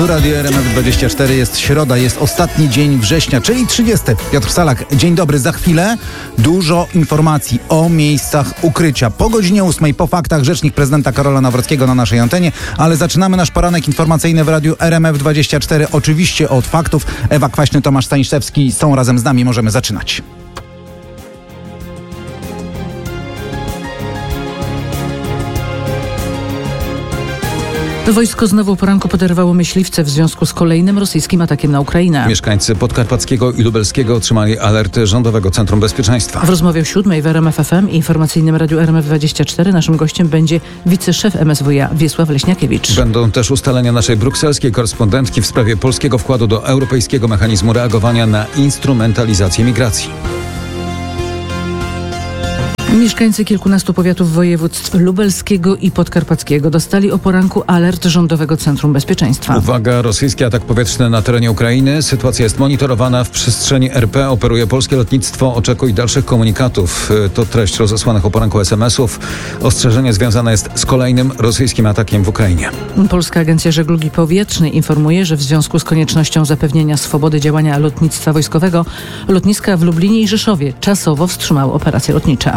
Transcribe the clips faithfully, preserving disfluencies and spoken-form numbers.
Tu Radio R M F dwadzieścia cztery, jest środa, jest ostatni dzień września, czyli trzydziesty. Piotr Salak, dzień dobry. Za chwilę dużo informacji o miejscach ukrycia. Po godzinie ósmej, po faktach, rzecznik prezydenta Karola Nawrockiego na naszej antenie, ale zaczynamy nasz poranek informacyjny w Radiu R M F dwadzieścia cztery. Oczywiście od faktów. Ewa Kwaśny, Tomasz Staniszewski są razem z nami. Możemy zaczynać. Wojsko znowu poranku poderwało myśliwce w związku z kolejnym rosyjskim atakiem na Ukrainę. Mieszkańcy Podkarpackiego i Lubelskiego otrzymali alert Rządowego Centrum Bezpieczeństwa. W rozmowie o siódmej w R M F F M i informacyjnym Radiu R M F dwadzieścia cztery naszym gościem będzie wiceszef M S W iA Wiesław Leśniakiewicz. Będą też ustalenia naszej brukselskiej korespondentki w sprawie polskiego wkładu do Europejskiego Mechanizmu Reagowania na Instrumentalizację Migracji. Mieszkańcy kilkunastu powiatów województw lubelskiego i podkarpackiego dostali o poranku alert Rządowego Centrum Bezpieczeństwa. Uwaga, rosyjski atak powietrzny na terenie Ukrainy. Sytuacja jest monitorowana w przestrzeni R P. Operuje polskie lotnictwo. Oczekuj dalszych komunikatów. To treść rozesłanych o poranku es em esów. Ostrzeżenie związane jest z kolejnym rosyjskim atakiem w Ukrainie. Polska Agencja Żeglugi Powietrznej informuje, że w związku z koniecznością zapewnienia swobody działania lotnictwa wojskowego, lotniska w Lublinie i Rzeszowie czasowo wstrzymały operacje lotnicze.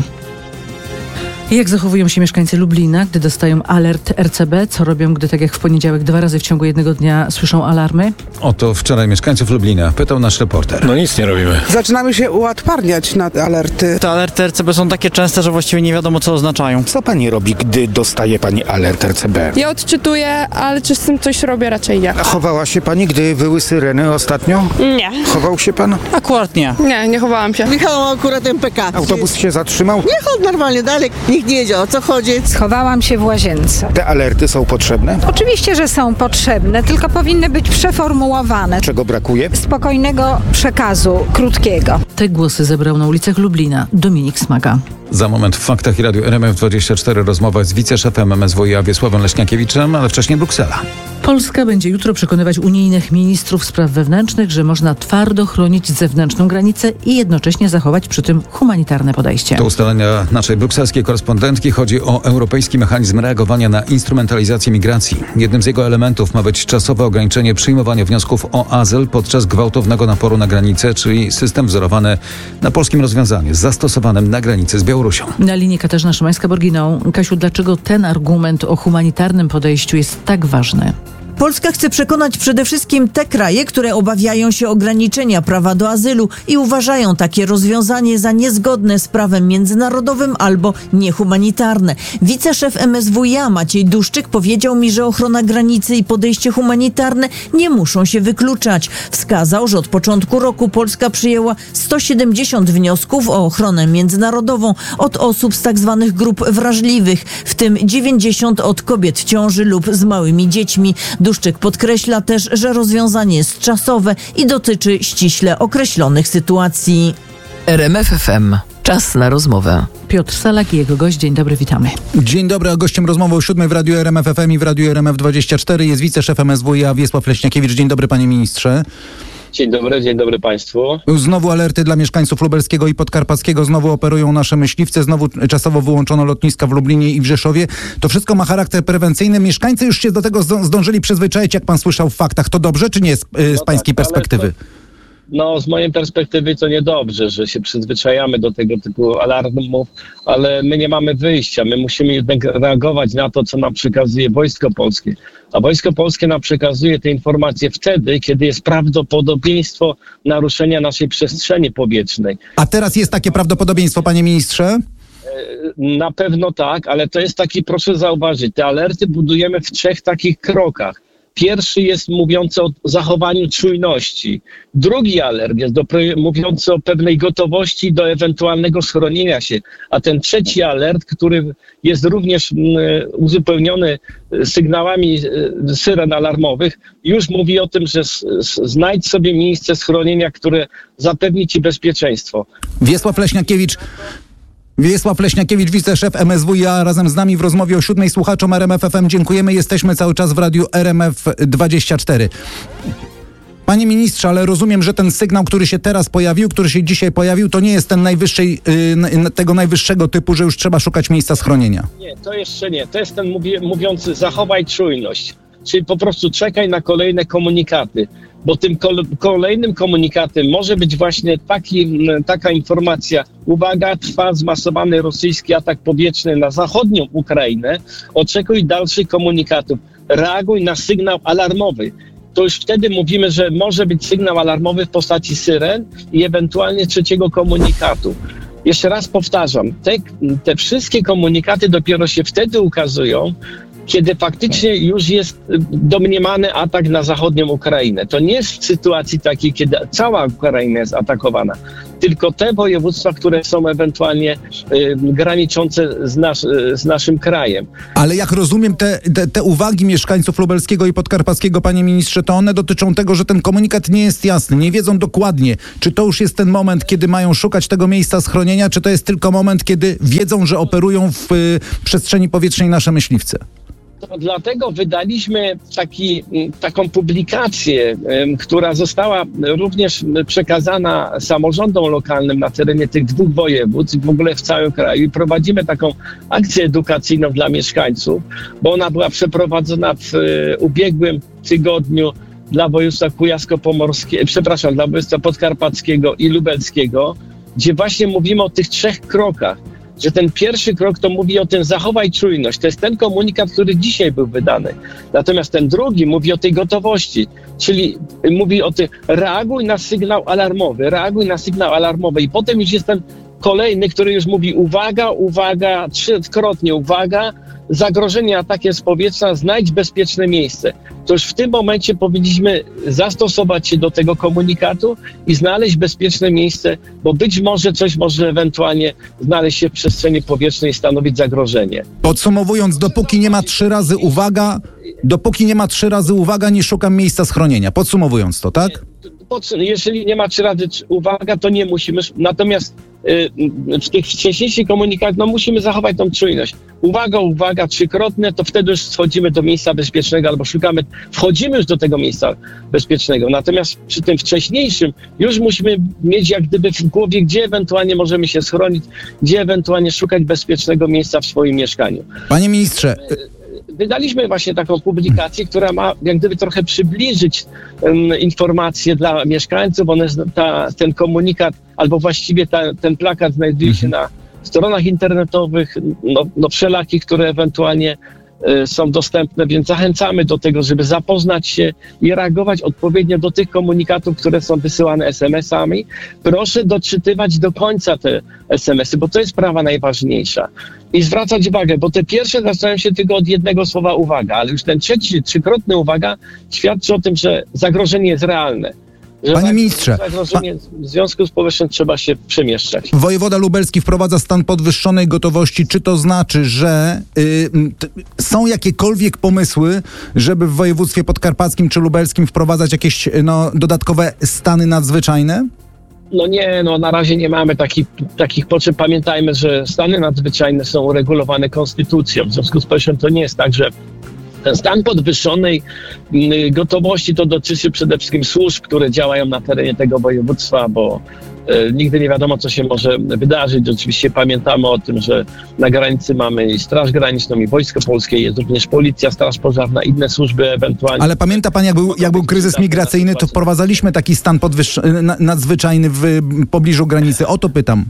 Jak zachowują się mieszkańcy Lublina, gdy dostają alert R C B? Co robią, gdy tak jak w poniedziałek dwa razy w ciągu jednego dnia słyszą alarmy? Oto wczoraj mieszkańców Lublina pytał nasz reporter. No nic nie robimy. Zaczynamy się uodparniać na alerty. Te alerty R C B są takie częste, że właściwie nie wiadomo, co oznaczają. Co pani robi, gdy dostaje pani alert R C B? Ja odczytuję, ale czy z tym coś robię? Raczej nie. A chowała się pani, gdy były syreny ostatnio? Nie. Chował się pan? Akurat nie. Nie, nie chowałam się. Jechałam akurat M P K. Autobus się zatrzymał? Jechał normalnie dalej, nikt nie wiedział, o co chodzi. Schowałam się w łazience. Te alerty są potrzebne? Oczywiście, że są potrzebne, tylko powinny być przeformułowane. Czego brakuje? Spokojnego przekazu, krótkiego. Te głosy zebrał na ulicach Lublina Dominik Smaga. Za moment w faktach i Radiu R M F dwadzieścia cztery rozmowa z wiceszefem M S W iA Wiesławem Leśniakiewiczem, ale wcześniej Bruksela. Polska będzie jutro przekonywać unijnych ministrów spraw wewnętrznych, że można twardo chronić zewnętrzną granicę i jednocześnie zachować przy tym humanitarne podejście. Do ustalenia naszej brukselskiej korespondentki chodzi o Europejski Mechanizm Reagowania na Instrumentalizację Migracji. Jednym z jego elementów ma być czasowe ograniczenie przyjmowania wniosków o azyl podczas gwałtownego naporu na granicę, czyli system wzorowany na polskim rozwiązaniu, zastosowanym na granicy z Białorusią. Na linii Katarzyna Szymańska-Borginą. Kasiu, dlaczego ten argument o humanitarnym podejściu jest tak ważny? Polska chce przekonać przede wszystkim te kraje, które obawiają się ograniczenia prawa do azylu i uważają takie rozwiązanie za niezgodne z prawem międzynarodowym albo niehumanitarne. Wiceszef M S W iA Maciej Duszczyk powiedział mi, że ochrona granicy i podejście humanitarne nie muszą się wykluczać. Wskazał, że od początku roku Polska przyjęła sto siedemdziesiąt wniosków o ochronę międzynarodową od osób z tzw. grup wrażliwych, w tym dziewięćdziesiąt od kobiet w ciąży lub z małymi dziećmi. Duszczyk podkreśla też, że rozwiązanie jest czasowe i dotyczy ściśle określonych sytuacji. R M F F M. Czas na rozmowę. Piotr Salak i jego gość. Dzień dobry, witamy. Dzień dobry, a gościem rozmowy o siódmej w Radiu R M F F M i w Radiu R M F dwadzieścia cztery jest wiceszef M S W iA Wiesław Leśniakiewicz. Dzień dobry, panie ministrze. Dzień dobry, dzień dobry państwu. Znowu alerty dla mieszkańców lubelskiego i podkarpackiego, znowu operują nasze myśliwce, znowu czasowo wyłączono lotniska w Lublinie i w Rzeszowie. To wszystko ma charakter prewencyjny. Mieszkańcy już się do tego zdążyli przyzwyczaić, jak pan słyszał w faktach. To dobrze, czy nie z, z no pańskiej tak, perspektywy? To, no z mojej perspektywy to niedobrze, że się przyzwyczajamy do tego typu alarmów, ale my nie mamy wyjścia. My musimy jednak reagować na to, co nam przekazuje Wojsko Polskie. A Wojsko Polskie nam przekazuje te informacje wtedy, kiedy jest prawdopodobieństwo naruszenia naszej przestrzeni powietrznej. A teraz jest takie prawdopodobieństwo, panie ministrze? Na pewno tak, ale to jest taki, proszę zauważyć, te alerty budujemy w trzech takich krokach. Pierwszy jest mówiący o zachowaniu czujności. Drugi alert jest do, mówiący o pewnej gotowości do ewentualnego schronienia się. A ten trzeci alert, który jest również m, uzupełniony sygnałami syren alarmowych, już mówi o tym, że s, s, znajdź sobie miejsce schronienia, które zapewni ci bezpieczeństwo. Wiesław Leśniakiewicz. Wiesław Leśniakiewicz, wiceszef M S W iA, razem z nami w rozmowie o siódmej. Słuchaczom R M F F M dziękujemy. Jesteśmy cały czas w Radiu R M F dwadzieścia cztery. Panie ministrze, ale rozumiem, że ten sygnał, który się teraz pojawił, który się dzisiaj pojawił, to nie jest ten najwyższej, yy, tego najwyższego typu, że już trzeba szukać miejsca schronienia. Nie, to jeszcze nie. To jest ten mówi, mówiący zachowaj czujność. czyli po prostu czekaj na kolejne komunikaty, bo tym kol- kolejnym komunikatem może być właśnie taki, taka informacja: uwaga, trwa zmasowany rosyjski atak powietrzny na zachodnią Ukrainę, oczekuj dalszych komunikatów, reaguj na sygnał alarmowy. To już wtedy mówimy, że może być sygnał alarmowy w postaci syren i ewentualnie trzeciego komunikatu. Jeszcze raz powtarzam, te, te wszystkie komunikaty dopiero się wtedy ukazują, kiedy faktycznie już jest domniemany atak na zachodnią Ukrainę. To nie jest w sytuacji takiej, kiedy cała Ukraina jest atakowana, tylko te województwa, które są ewentualnie y, graniczące z, nas, y, z naszym krajem. Ale jak rozumiem, te, te, te uwagi mieszkańców lubelskiego i podkarpackiego, panie ministrze, to one dotyczą tego, że ten komunikat nie jest jasny. Nie wiedzą dokładnie, czy to już jest ten moment, kiedy mają szukać tego miejsca schronienia, czy to jest tylko moment, kiedy wiedzą, że operują w y, przestrzeni powietrznej nasze myśliwce. To dlatego wydaliśmy taki, taką publikację, która została również przekazana samorządom lokalnym na terenie tych dwóch województw i w ogóle w całym kraju. I prowadzimy taką akcję edukacyjną dla mieszkańców, bo ona była przeprowadzona w ubiegłym tygodniu dla województwa kujawsko-pomorskiego, przepraszam, dla województwa podkarpackiego i lubelskiego, gdzie właśnie mówimy o tych trzech krokach. Że ten pierwszy krok to mówi o tym: zachowaj czujność. To jest ten komunikat, który dzisiaj był wydany. Natomiast ten drugi mówi o tej gotowości, czyli mówi o tym: reaguj na sygnał alarmowy, reaguj na sygnał alarmowy. I potem już jest ten kolejny, który już mówi: uwaga, uwaga, trzykrotnie uwaga, zagrożenie atakiem z powietrza, znajdź bezpieczne miejsce. To już w tym momencie powinniśmy zastosować się do tego komunikatu i znaleźć bezpieczne miejsce, bo być może coś może ewentualnie znaleźć się w przestrzeni powietrznej i stanowić zagrożenie. Podsumowując, dopóki nie ma trzy razy uwaga, dopóki nie ma trzy razy uwaga, nie szukam miejsca schronienia. Podsumowując to, tak? Jeżeli nie ma trzy razy uwaga, to nie musimy. Natomiast y, w tych wcześniejszych komunikatach no, musimy zachować tą czujność. Uwaga, uwaga, trzykrotne, to wtedy już schodzimy do miejsca bezpiecznego albo szukamy, wchodzimy już do tego miejsca bezpiecznego. Natomiast przy tym wcześniejszym już musimy mieć jak gdyby w głowie, gdzie ewentualnie możemy się schronić, gdzie ewentualnie szukać bezpiecznego miejsca w swoim mieszkaniu. Panie ministrze... Wydaliśmy właśnie taką publikację, która ma jak gdyby trochę przybliżyć um, informacje dla mieszkańców. One, ta, ten komunikat, albo właściwie ta, ten plakat znajduje się na stronach internetowych, no, no wszelakich, które ewentualnie y, są dostępne, więc zachęcamy do tego, żeby zapoznać się i reagować odpowiednio do tych komunikatów, które są wysyłane es em esami. Proszę doczytywać do końca te es em esy, bo to jest sprawa najważniejsza. I zwracać uwagę, bo te pierwsze zaczynają się tylko od jednego słowa uwaga, ale już ten trzeci, trzykrotny uwaga świadczy o tym, że zagrożenie jest realne. Że Panie ministrze, zagrożenie w związku z powyższym trzeba się przemieszczać. Wojewoda lubelski wprowadza stan podwyższonej gotowości. Czy to znaczy, że y, t, są jakiekolwiek pomysły, żeby w województwie podkarpackim czy lubelskim wprowadzać jakieś no, dodatkowe stany nadzwyczajne? No nie, no na razie nie mamy takich, takich potrzeb. Pamiętajmy, że stany nadzwyczajne są uregulowane konstytucją. W związku z powyższym to nie jest tak, że ten stan podwyższonej gotowości to dotyczy przede wszystkim służb, które działają na terenie tego województwa, bo e, nigdy nie wiadomo, co się może wydarzyć. Oczywiście pamiętamy o tym, że na granicy mamy i Straż Graniczną, i Wojsko Polskie, jest również Policja, Straż Pożarna, inne służby ewentualnie. Ale pamięta pan, jak był, jak był kryzys migracyjny, to wprowadzaliśmy taki stan podwyższ- nadzwyczajny w pobliżu granicy. O to pytam.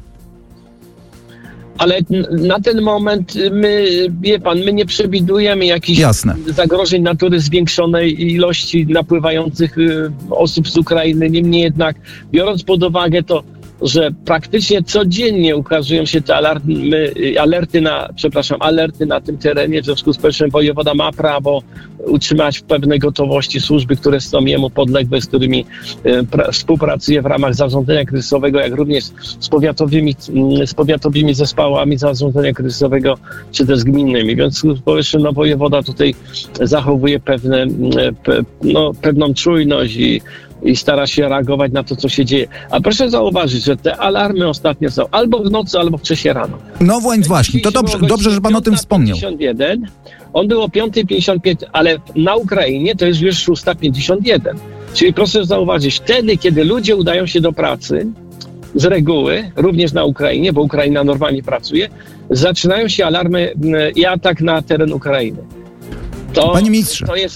Ale na ten moment my, wie pan, my nie przewidujemy jakichś Jasne. zagrożeń natury zwiększonej ilości napływających osób z Ukrainy. Niemniej jednak, biorąc pod uwagę to, że praktycznie codziennie ukazują się te alarmy, alerty na, przepraszam, alerty na tym terenie, w związku z powyższym wojewoda ma prawo utrzymać w pewnej gotowości służby, które są jemu podległe, z którymi pra, współpracuje w ramach zarządzania kryzysowego, jak również z powiatowymi, z powiatowymi zespołami zarządzania kryzysowego, czy też gminnymi. W związku z powyższym no, wojewoda tutaj zachowuje pewne, pe, no, pewną czujność i i stara się reagować na to, co się dzieje. A proszę zauważyć, że te alarmy ostatnio są albo w nocy, albo wcześniej rano. No właśnie, to dobrze, dobrze, że pan o tym wspomniał. piąta pięćdziesiąt jeden, on był o piąta pięćdziesiąt pięć, ale na Ukrainie to jest już szósta pięćdziesiąt jeden. Czyli proszę zauważyć, wtedy, kiedy ludzie udają się do pracy, z reguły, również na Ukrainie, bo Ukraina normalnie pracuje, zaczynają się alarmy i atak na teren Ukrainy. To, Panie ministrze. To jest...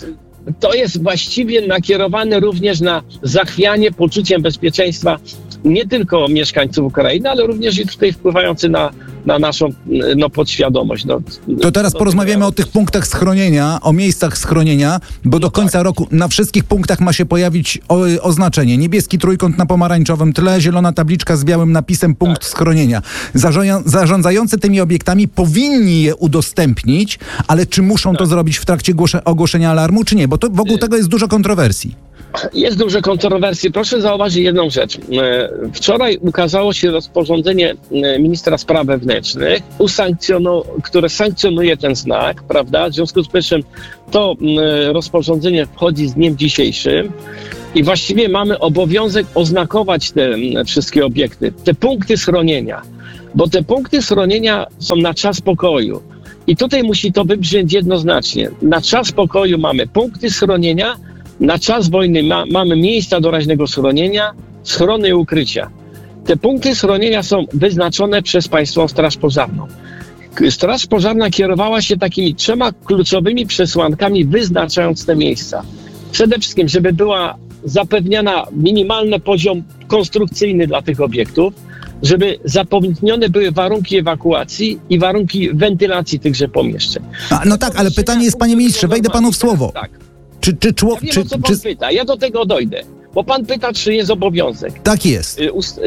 to jest właściwie nakierowane również na zachwianie poczuciem bezpieczeństwa nie tylko mieszkańców Ukrainy, ale również i tutaj wpływający na, na naszą no, podświadomość. No, to teraz porozmawiamy o tych punktach schronienia, o miejscach schronienia, bo do końca roku na wszystkich punktach ma się pojawić o, oznaczenie. Niebieski trójkąt na pomarańczowym tle, zielona tabliczka z białym napisem punkt tak. schronienia. Zarządza, zarządzający tymi obiektami powinni je udostępnić, ale czy muszą tak. to zrobić w trakcie głosze, ogłoszenia alarmu, czy nie? Bo to, wokół tego jest dużo kontrowersji. Jest dużo kontrowersji. Proszę zauważyć jedną rzecz. Wczoraj ukazało się rozporządzenie ministra spraw wewnętrznych, usankcjono- które sankcjonuje ten znak, prawda? W związku z czym to rozporządzenie wchodzi z dniem dzisiejszym i właściwie mamy obowiązek oznakować te wszystkie obiekty, te punkty schronienia, bo te punkty schronienia są na czas pokoju. I tutaj musi to wybrzmieć jednoznacznie. Na czas pokoju mamy punkty schronienia, na czas wojny ma, mamy miejsca doraźnego schronienia, schrony i ukrycia. Te punkty schronienia są wyznaczone przez Państwową Straż Pożarną. Straż Pożarna kierowała się takimi trzema kluczowymi przesłankami, wyznaczając te miejsca. Przede wszystkim, żeby była zapewniona minimalny poziom konstrukcyjny dla tych obiektów, żeby zapewnione były warunki ewakuacji i warunki wentylacji tychże pomieszczeń. A, no tak, ale pytanie jest, panie ministrze, wejdę panu w słowo. Tak. Czy, czy, czło, ja wiem, czy, o co pan czy... pyta. Ja do tego dojdę. Bo pan pyta, czy jest obowiązek. Tak jest.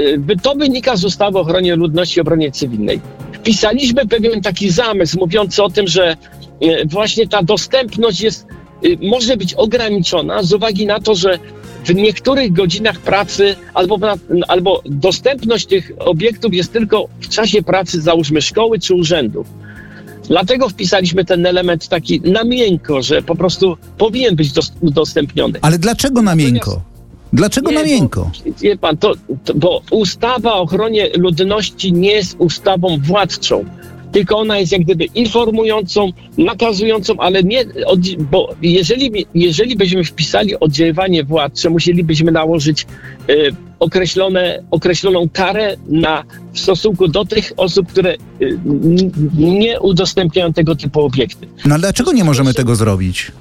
To wynika z ustawy o ochronie ludności i obronie cywilnej. Wpisaliśmy pewien taki zamysł mówiący o tym, że właśnie ta dostępność jest, może być ograniczona z uwagi na to, że w niektórych godzinach pracy albo, albo dostępność tych obiektów jest tylko w czasie pracy, załóżmy, szkoły czy urzędów. Dlatego wpisaliśmy ten element taki na miękko, że po prostu powinien być udostępniony. Ale dlaczego na miękko? Dlaczego nie, na miękko? Bo, wie pan, to, to, bo ustawa o ochronie ludności nie jest ustawą władczą, tylko ona jest jak gdyby informującą, nakazującą, ale nie, bo jeżeli, jeżeli byśmy wpisali oddziaływanie władcze, musielibyśmy nałożyć y, określone, określoną karę na, w stosunku do tych osób, które y, nie udostępniają tego typu obiekty. No ale dlaczego nie możemy tego zrobić?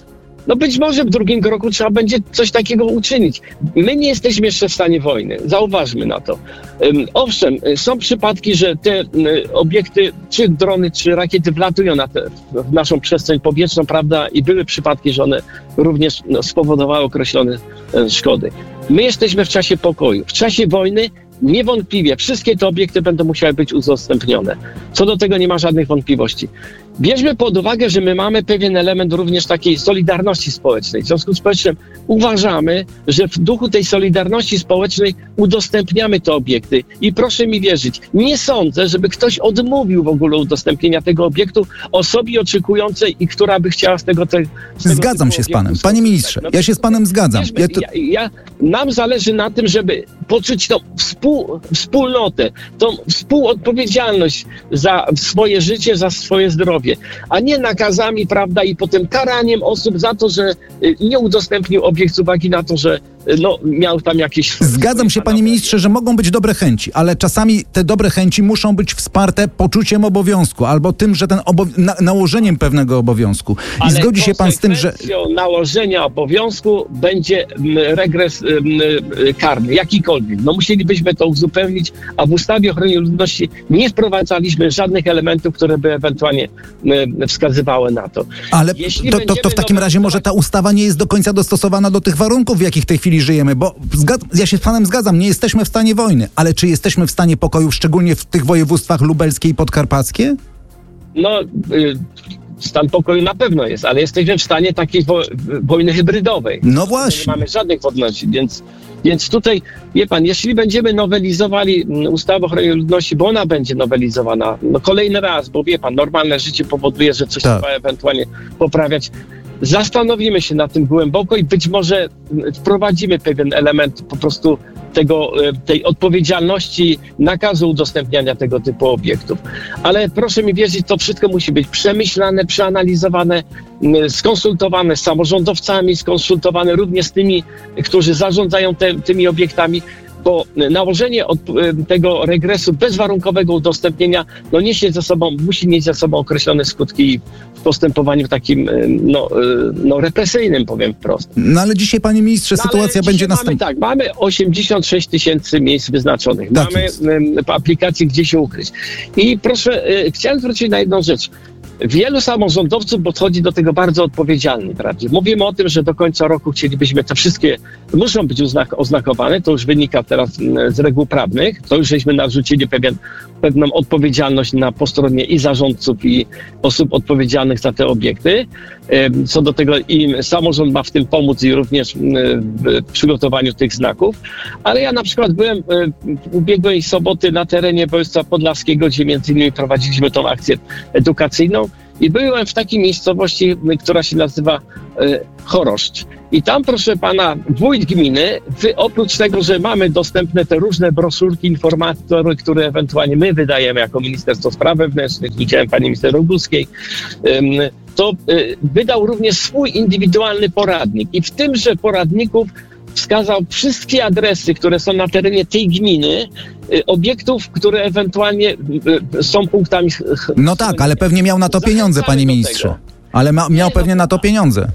No być może w drugim kroku trzeba będzie coś takiego uczynić. My nie jesteśmy jeszcze w stanie wojny. Zauważmy na to. Um, owszem, są przypadki, że te um, obiekty, czy drony, czy rakiety wlatują na te, w naszą przestrzeń powietrzną, prawda? I były przypadki, że one również no, spowodowały określone um, szkody. My jesteśmy w czasie pokoju. W czasie wojny niewątpliwie wszystkie te obiekty będą musiały być udostępnione. Co do tego nie ma żadnych wątpliwości. Bierzmy pod uwagę, że my mamy pewien element również takiej solidarności społecznej. W związku z czym uważamy, że w duchu tej solidarności społecznej udostępniamy te obiekty. I proszę mi wierzyć, nie sądzę, żeby ktoś odmówił w ogóle udostępnienia tego obiektu osobie oczekującej i która by chciała z tego... Te, z tego zgadzam się z panem. Panie ministrze, no, ja się z panem zgadzam. Bierzmy, Ja to... ja, ja, nam zależy na tym, żeby poczuć tą współ, wspólnotę, tą współodpowiedzialność za swoje życie, za swoje zdrowie, a nie nakazami, prawda, i potem karaniem osób za to, że nie udostępnił obiekt z uwagi na to, że no, miał tam jakieś... Zgadzam się, panie ministrze, że mogą być dobre chęci, ale czasami te dobre chęci muszą być wsparte poczuciem obowiązku albo tym, że ten obo... na, nałożeniem pewnego obowiązku. I ale zgodzi się pan z tym, że... nałożenia obowiązku będzie regres karny, jakikolwiek. No musielibyśmy to uzupełnić, a w ustawie o ochronie ludności nie wprowadzaliśmy żadnych elementów, które by ewentualnie wskazywały na to. Ale to, to, to w takim razie może ta ustawa nie jest do końca dostosowana do tych warunków, w jakich w tej chwili żyjemy, bo zgad- ja się z panem zgadzam, nie jesteśmy w stanie wojny, ale czy jesteśmy w stanie pokoju, szczególnie w tych województwach lubelskie i podkarpackie? No, y- stan pokoju na pewno jest, ale jesteśmy w stanie takiej wo- wojny hybrydowej. No właśnie. Nie mamy żadnych wątpliwości, więc, więc tutaj, wie pan, jeśli będziemy nowelizowali ustawę o ochronie ludności, bo ona będzie nowelizowana no kolejny raz, bo wie pan, normalne życie powoduje, że coś tak. trzeba ewentualnie poprawiać. Zastanowimy się nad tym głęboko i być może wprowadzimy pewien element po prostu tego, tej odpowiedzialności, nakazu udostępniania tego typu obiektów. Ale proszę mi wierzyć, to wszystko musi być przemyślane, przeanalizowane, skonsultowane z samorządowcami, skonsultowane również z tymi, którzy zarządzają te, tymi obiektami. bo nałożenie od, tego regresu bezwarunkowego udostępnienia no niesie ze sobą, musi mieć ze sobą określone skutki w postępowaniu takim no, no represyjnym, powiem wprost. No ale dzisiaj, panie ministrze, no, sytuacja będzie następna. Tak, mamy osiemdziesiąt sześć tysięcy miejsc wyznaczonych. Tak mamy jest. aplikacje, gdzie się ukryć. I proszę, chciałem zwrócić na jedną rzecz. Wielu samorządowców podchodzi do tego bardzo odpowiedzialnie, prawda? Mówimy o tym, że do końca roku chcielibyśmy te wszystkie, muszą być uznak- oznakowane, to już wynika teraz z reguł prawnych, to już żeśmy narzucili pewien, pewną odpowiedzialność na po stronie i zarządców, i osób odpowiedzialnych za te obiekty. Co do tego i samorząd ma w tym pomóc i również w przygotowaniu tych znaków. Ale ja na przykład byłem w ubiegłej soboty na terenie województwa podlaskiego, gdzie między innymi prowadziliśmy tą akcję edukacyjną i byłem w takiej miejscowości, która się nazywa Choroszcz. I tam, proszę pana, wójt gminy, wy, oprócz tego, że mamy dostępne te różne broszurki, informatory, które ewentualnie my wydajemy jako Ministerstwo Spraw Wewnętrznych, widziałem pani minister Roguskiej, to wydał również swój indywidualny poradnik. I w tymże poradniku wskazał wszystkie adresy, które są na terenie tej gminy, obiektów, które ewentualnie są punktami... No tak, ale pewnie miał na to pieniądze, panie ministrze. Ale ma, miał pewnie na to pieniądze.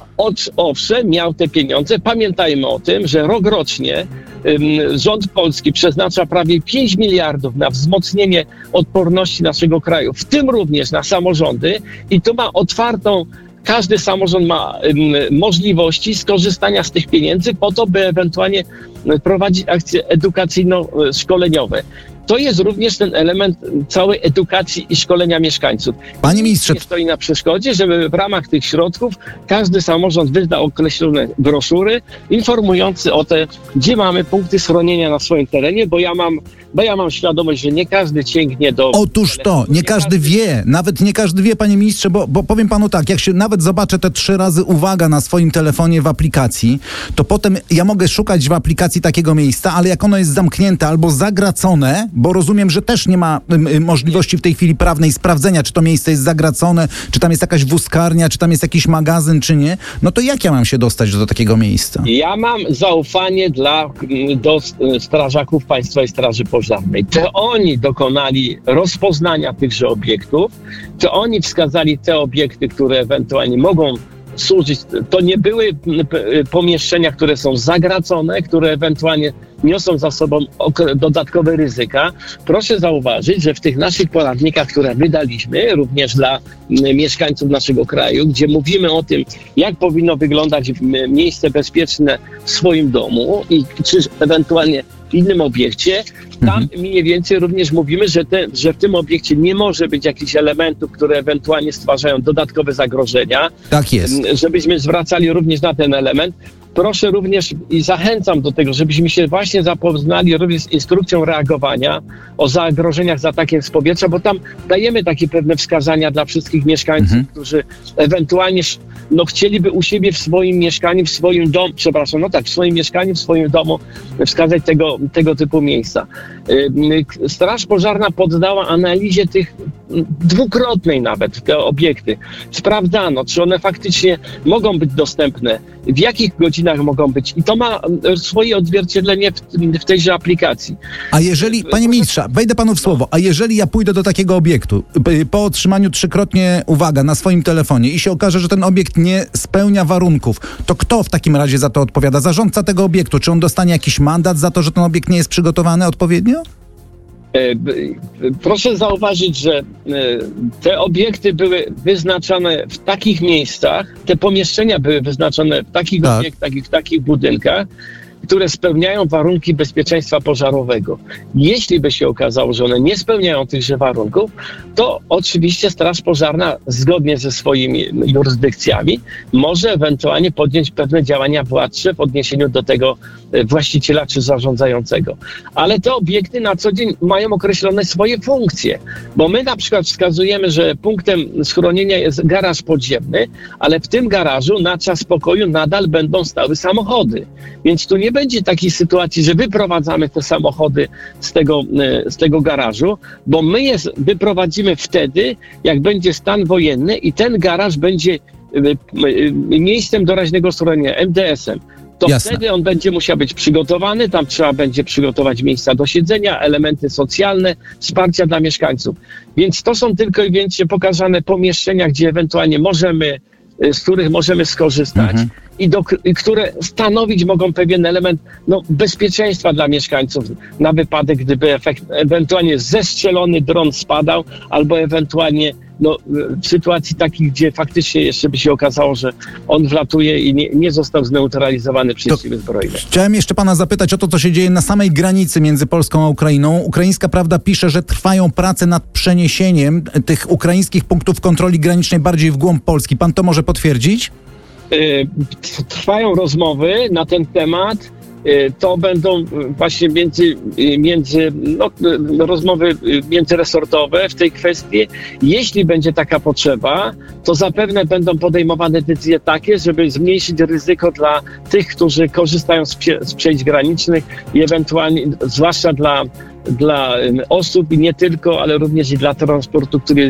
Owszem, miał te pieniądze. Pamiętajmy o tym, że rokrocznie um, rząd polski przeznacza prawie pięć miliardów na wzmocnienie odporności naszego kraju, w tym również na samorządy, i to ma otwartą, każdy samorząd ma um, możliwości skorzystania z tych pieniędzy po to, by ewentualnie prowadzić akcje edukacyjno-szkoleniowe. To jest również ten element całej edukacji i szkolenia mieszkańców. Panie ministrze, nie stoi na przeszkodzie, żeby w ramach tych środków każdy samorząd wydał określone broszury informujące o te, gdzie mamy punkty schronienia na swoim terenie, bo ja mam, bo ja mam świadomość, że nie każdy sięgnie do... Otóż to, nie każdy wie, nawet nie każdy wie, panie ministrze, bo, bo powiem panu tak, jak się nawet zobaczę te trzy razy uwaga na swoim telefonie w aplikacji, to potem ja mogę szukać w aplikacji takiego miejsca, ale jak ono jest zamknięte albo zagracone, bo rozumiem, że też nie ma y, możliwości w tej chwili prawnej sprawdzenia, czy to miejsce jest zagracone, czy tam jest jakaś wózkarnia, czy tam jest jakiś magazyn, czy nie, no to jak ja mam się dostać do takiego miejsca? Ja mam zaufanie dla, do strażaków Państwowej Straży Pożarnej. To oni dokonali rozpoznania tychże obiektów, to oni wskazali te obiekty, które ewentualnie mogą służyć. To nie były pomieszczenia, które są zagracone, które ewentualnie niosą za sobą dodatkowe ryzyka. Proszę zauważyć, że w tych naszych poradnikach, które wydaliśmy również dla mieszkańców naszego kraju, gdzie mówimy o tym, jak powinno wyglądać miejsce bezpieczne w swoim domu i czy ewentualnie w innym obiekcie, tam mhm. mniej więcej również mówimy, że, te, że w tym obiekcie nie może być jakichś elementów, które ewentualnie stwarzają dodatkowe zagrożenia. Tak jest. Żebyśmy zwracali również na ten element. Proszę również i zachęcam do tego, żebyśmy się właśnie zapoznali również z instrukcją reagowania o zagrożeniach z atakiem z powietrza, bo tam dajemy takie pewne wskazania dla wszystkich mieszkańców, mhm. którzy ewentualnie no, chcieliby u siebie w swoim mieszkaniu, w swoim domu, przepraszam, no tak, w swoim mieszkaniu, w swoim domu wskazać tego, tego typu miejsca. Straż Pożarna poddała analizie tych dwukrotnej nawet te obiekty. Sprawdzano, czy one faktycznie mogą być dostępne, w jakich godzinach mogą być i to ma swoje odzwierciedlenie w, w tejże aplikacji. A jeżeli, panie ministrze, wejdę panu w słowo, a jeżeli ja pójdę do takiego obiektu po otrzymaniu trzykrotnie uwaga na swoim telefonie i się okaże, że ten obiekt nie spełnia warunków, to kto w takim razie za to odpowiada? Zarządca tego obiektu? Czy on dostanie jakiś mandat za to, że ten obiekt nie jest przygotowany odpowiednio? Proszę zauważyć, że te obiekty były wyznaczone w takich miejscach, te pomieszczenia były wyznaczone w takich tak. obiektach i w takich budynkach, które spełniają warunki bezpieczeństwa pożarowego. Jeśli by się okazało, że one nie spełniają tychże warunków, to oczywiście Straż Pożarna zgodnie ze swoimi jurysdykcjami może ewentualnie podjąć pewne działania władcze w odniesieniu do tego właściciela czy zarządzającego. Ale te obiekty na co dzień mają określone swoje funkcje, bo my na przykład wskazujemy, że punktem schronienia jest garaż podziemny, ale w tym garażu na czas pokoju nadal będą stały samochody. Więc tu nie będzie takiej sytuacji, że wyprowadzamy te samochody z tego, z tego garażu, bo my je wyprowadzimy wtedy, jak będzie stan wojenny i ten garaż będzie miejscem doraźnego schronienia, M D S-em. to Jasne. wtedy on będzie musiał być przygotowany, tam trzeba będzie przygotować miejsca do siedzenia, elementy socjalne, wsparcia dla mieszkańców. Więc to są tylko i wyłącznie pokazane pomieszczenia, gdzie ewentualnie możemy, z których możemy skorzystać Mhm. i, do, i które stanowić mogą pewien element no, bezpieczeństwa dla mieszkańców na wypadek, gdyby efekt, ewentualnie zestrzelony dron spadał, albo ewentualnie no, w sytuacji takiej, gdzie faktycznie jeszcze by się okazało, że on wlatuje i nie, nie został zneutralizowany przez siły zbrojne. Chciałem jeszcze pana zapytać o to, co się dzieje na samej granicy między Polską a Ukrainą. Ukraińska Prawda pisze, że trwają prace nad przeniesieniem tych ukraińskich punktów kontroli granicznej bardziej w głąb Polski. Pan to może potwierdzić? Trwają rozmowy na ten temat. To będą właśnie między, między no, rozmowy międzyresortowe w tej kwestii. Jeśli będzie taka potrzeba, to zapewne będą podejmowane decyzje takie, żeby zmniejszyć ryzyko dla tych, którzy korzystają z, psie, z przejść granicznych i ewentualnie, zwłaszcza dla, dla osób i nie tylko, ale również i dla transportu, który